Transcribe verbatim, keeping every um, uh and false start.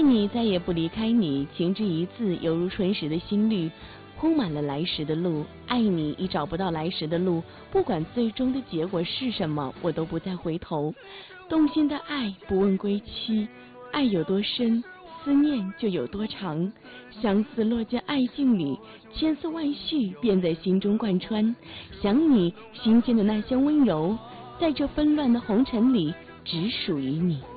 你再也不离开你，情之一字犹如春时的新绿，铺满了来时的路。爱你已找不到来时的路，不管最终的结果是什么，我都不再回头。动心的爱不问归期，爱有多深，思念就有多长。相思落进爱境里，千丝万绪便在心中贯穿。想你心间的那些温柔，在这纷乱的红尘里，只属于你。